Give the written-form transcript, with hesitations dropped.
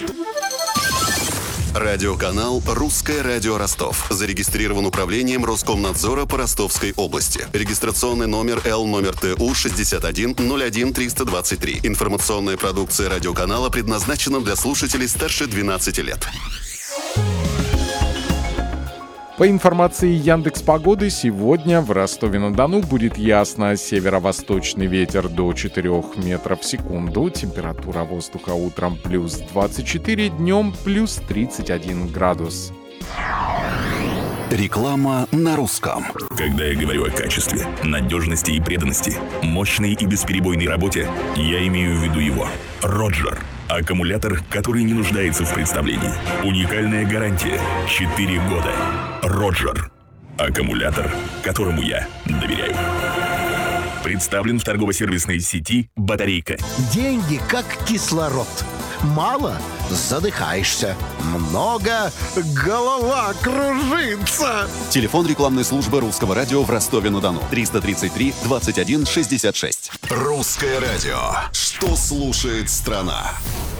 Радиоканал «Русское радио Ростов». Зарегистрирован управлением Роскомнадзора по Ростовской области. Регистрационный номер ЛТУ 6101323. Информационная продукция радиоканала предназначена для слушателей старше 12 лет. По информации Яндекс.Погоды, сегодня в Ростове-на-Дону будет ясно. Северо-восточный ветер до 4 метров в секунду. Температура воздуха утром плюс 24, днем плюс 31 градус. Реклама на русском. Когда я говорю о качестве, надежности и преданности, мощной и бесперебойной работе, я имею в виду его. Роджер. Аккумулятор, который не нуждается в представлении. Уникальная гарантия. 4 года. Роджер. Аккумулятор, которому я доверяю. Представлен в торгово-сервисной сети «Батарейка». Деньги как кислород. Мало – задыхаешься. Много – голова кружится. Телефон рекламной службы Русского радио в Ростове-на-Дону. 333 21 66. Русское радио. Что слушает страна?